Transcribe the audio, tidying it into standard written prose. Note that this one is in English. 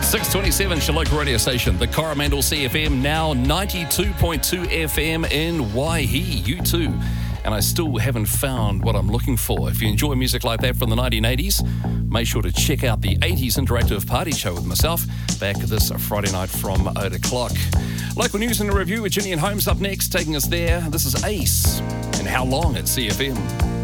627, your local radio station, the Coromandel CFM, now 92.2 FM in Waihi, U2. And I still haven't found what I'm looking for. If you enjoy music like that from the 1980s, make sure to check out the 80s Interactive Party Show with myself back this Friday night from 8 o'clock. Local news and a review with Ginny and Holmes up next, taking us there. This is Ace and How Long at CFM.